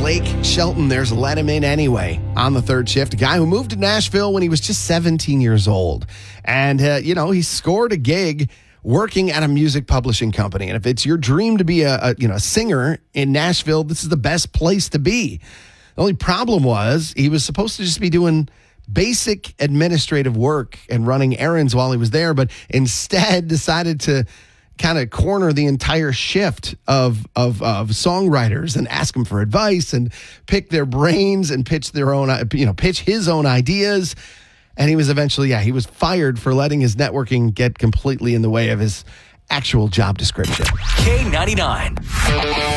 Blake Shelton, there's Let Him In Anyway on the third shift. A guy who moved to Nashville when he was just 17 years old. And, he scored a gig working at a music publishing company. And if it's your dream to be a singer in Nashville, this is the best place to be. The only problem was he was supposed to just be doing basic administrative work and running errands while he was there, but instead decided to kind of corner the entire shift of songwriters and ask them for advice and pick their brains and pitch his own ideas. And he was eventually, he was fired for letting his networking get completely in the way of his actual job description. K99.